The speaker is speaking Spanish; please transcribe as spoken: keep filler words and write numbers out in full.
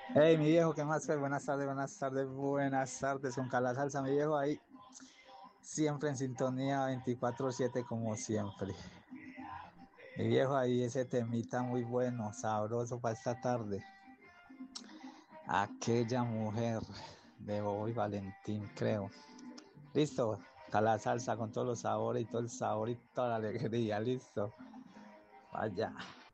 Hey, mi viejo, ¿qué más? Pues? Buenas tardes, buenas tardes, buenas tardes. Con Cala Salsa, mi viejo, ahí siempre en sintonía veinticuatro siete como siempre. Mi viejo, ahí ese temita muy bueno, sabroso para esta tarde. Aquella mujer de Bobo y Valentín, creo. Listo, Cala Salsa con todos los sabores y todo el sabor y toda la alegría, listo. Vaya.